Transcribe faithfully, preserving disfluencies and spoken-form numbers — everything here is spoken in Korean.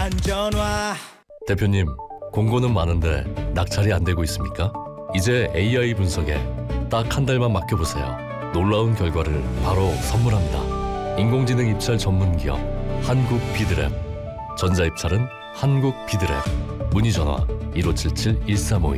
한 전화. 대표님, 공고는 많은데 낙찰이 안 되고 있습니까? 이제 에이아이 분석에 딱 한 달만 맡겨보세요. 놀라운 결과를 바로 선물합니다. 인공지능 입찰 전문 기업 한국 비드랩. 전자 입찰은 한국 비드랩. 문의 전화 일오칠칠 일삼오이.